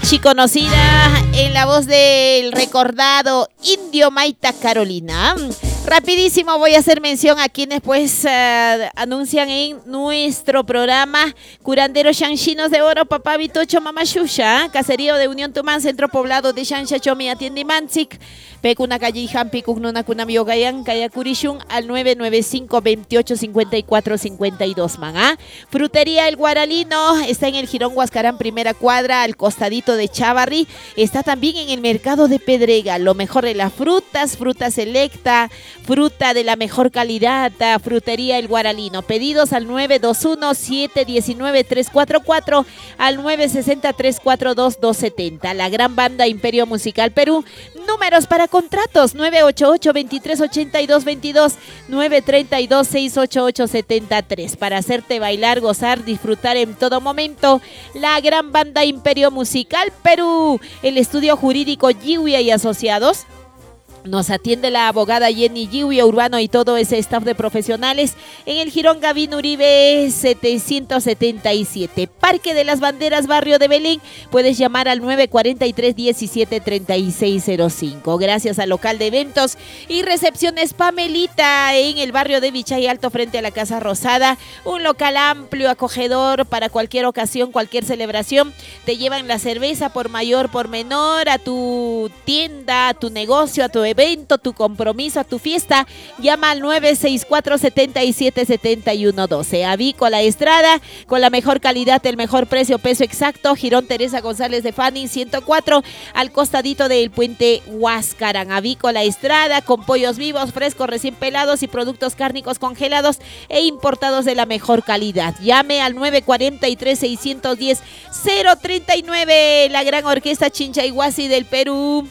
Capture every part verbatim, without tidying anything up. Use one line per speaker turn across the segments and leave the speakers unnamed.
archiconocida en la voz del recordado Indio Maita Carolina. Rapidísimo voy a hacer mención a quienes pues uh, anuncian en nuestro programa: Curandero Shanchinos de Oro, Papá Vitocho, Mamá Shusha, Caserío de Unión Tumán, Centro Poblado de Shansha, Chomi, Atiende Manzik, Pecuna Calle Jampi, Cugnuna Cunamio Gayan, Calla Curishun, al nueve nueve cinco, veintiocho, cincuenta y cuatro, cincuenta y dos, man. ¿Ah? Frutería El Guaralino está en el Jirón Huascarán, primera cuadra, al costadito de Chavarri. Está también en el mercado de Pedrega, lo mejor de las frutas, fruta selecta, fruta de la mejor calidad. Frutería El Guaralino. Pedidos al nueve dos uno, siete uno nueve, tres cuatro cuatro, al nueve seis cero, tres cuatro dos, dos siete cero. La gran banda Imperio Musical Perú. Números para contratos: nueve ocho ocho, veintitrés ochenta y dos veintidós, nueve treinta y dos, seiscientos ochenta y ocho setenta y tres. Para hacerte bailar, gozar, disfrutar en todo momento. La gran banda Imperio Musical Perú. El estudio jurídico Giuya y Asociados. Nos atiende la abogada Jenny Giuya Urbano y todo ese staff de profesionales en el Jirón Gavín Uribe setecientos setenta y siete. Parque de las Banderas, barrio de Belén. Puedes llamar al nueve cuatro tres, diecisiete, treinta y seis cero cinco. Gracias al local de eventos y recepciones Pamelita en el barrio de Vichay Alto, frente a la Casa Rosada. Un local amplio, acogedor para cualquier ocasión, cualquier celebración. Te llevan la cerveza por mayor, por menor, a tu tienda, a tu negocio, a tu evento, tu compromiso, a tu fiesta. Llama al nueve seis cuatro, setenta y siete, setenta y uno doce. Avícola Estrada, con la mejor calidad, el mejor precio, peso exacto. Jirón Teresa González de Fanning ciento cuatro, al costadito del puente Huáscarán. Avícola Estrada, con pollos vivos, frescos, recién pelados y productos cárnicos congelados e importados de la mejor calidad. Llame al nueve cuatro tres, seiscientos diez, cero treinta y nueve. La gran orquesta Chinchayhuasi del Perú.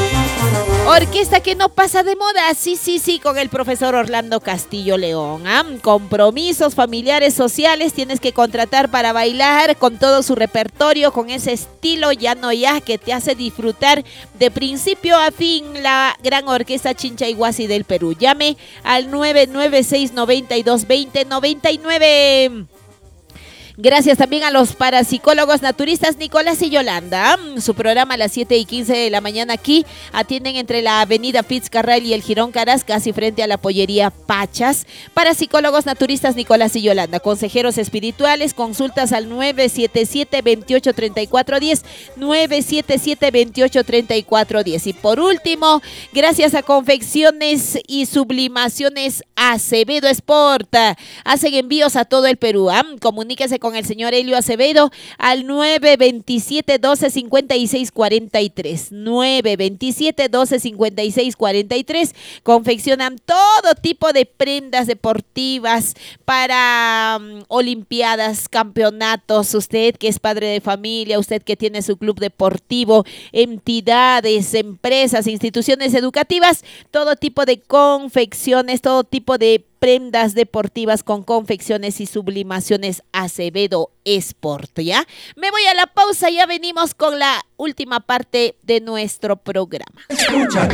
Orquesta que no pasa de moda, sí, sí, sí, con el profesor Orlando Castillo León. ¿Ah? Compromisos familiares, sociales, tienes que contratar para bailar con todo su repertorio, con ese estilo ya no ya que te hace disfrutar de principio a fin. La gran orquesta Chinchayhuasi del Perú. Llame al nueve nueve seis, noventa y dos, veinte, noventa y nueve. Gracias también a los parapsicólogos naturistas Nicolás y Yolanda. Su programa a las siete y quince de la mañana aquí. Atienden entre la avenida Fitzcarrald y el Jirón Caras, casi frente a la pollería Pachas. Parapsicólogos naturistas Nicolás y Yolanda. Consejeros espirituales, consultas al nueve siete siete, veintiocho, treinta y cuatro diez. nueve siete siete, veintiocho, treinta y cuatro diez. Y por último, gracias a Confecciones y Sublimaciones Acevedo Sport. Hacen envíos a todo el Perú. ¿eh? Comuníquese con con el señor Helio Acevedo al nueve veintisiete, doce, cincuenta y seis, cuarenta y tres. nueve veintisiete, doce, cincuenta y seis, cuarenta y tres. Confeccionan todo tipo de prendas deportivas para um, olimpiadas, campeonatos. Usted que es padre de familia, usted que tiene su club deportivo, entidades, empresas, instituciones educativas, todo tipo de confecciones, todo tipo de prendas deportivas con Confecciones y Sublimaciones Acevedo Sport, ¿ya? Me voy a la pausa, ya venimos con la última parte de nuestro programa.
Escucha